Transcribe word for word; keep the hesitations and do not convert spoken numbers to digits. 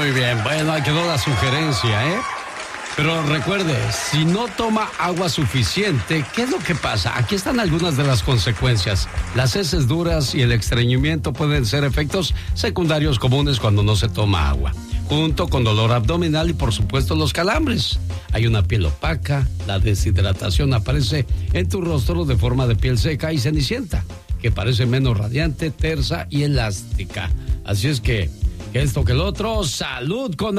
Muy bien, bueno, ahí quedó la sugerencia, ¿eh? Pero recuerde, si no toma agua suficiente, ¿qué es lo que pasa? Aquí están algunas de las consecuencias. Las heces duras y el estreñimiento pueden ser efectos secundarios comunes cuando no se toma agua, junto con dolor abdominal y por supuesto los calambres. Hay una piel opaca, la deshidratación aparece en tu rostro de forma de piel seca y cenicienta, que parece menos radiante, tersa y elástica. Así es que, que esto que el otro, salud con